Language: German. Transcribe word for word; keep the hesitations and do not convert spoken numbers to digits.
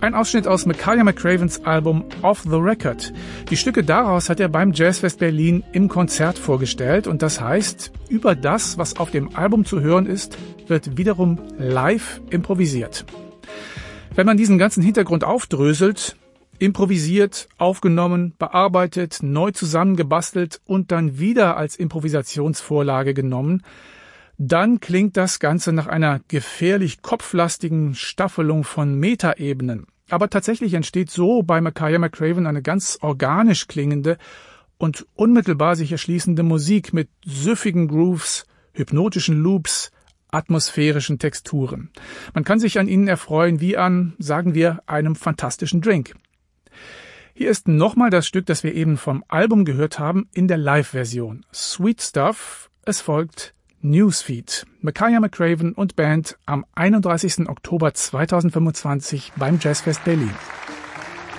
Ein Ausschnitt aus Makaya McCravens Album Off the Record. Die Stücke daraus hat er beim Jazzfest Berlin im Konzert vorgestellt und das heißt, über das, was auf dem Album zu hören ist, wird wiederum live improvisiert. Wenn man diesen ganzen Hintergrund aufdröselt, improvisiert, aufgenommen, bearbeitet, neu zusammengebastelt und dann wieder als Improvisationsvorlage genommen, dann klingt das Ganze nach einer gefährlich kopflastigen Staffelung von Metaebenen. Aber tatsächlich entsteht so bei Makaya McCraven eine ganz organisch klingende und unmittelbar sich erschließende Musik mit süffigen Grooves, hypnotischen Loops, atmosphärischen Texturen. Man kann sich an ihnen erfreuen wie an, sagen wir, einem fantastischen Drink. Hier ist nochmal das Stück, das wir eben vom Album gehört haben, in der Live-Version. Sweet Stuff, es folgt Newsfeed. Makaya McCraven und Band am einunddreißigsten Oktober zweitausendfünfundzwanzig beim Jazzfest Berlin.